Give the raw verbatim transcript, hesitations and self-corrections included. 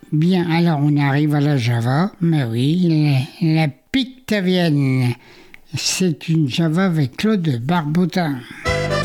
Bien, alors on arrive à la Java, mais oui, la, la Pictavienne. C'est une Java avec Claude Barbotin.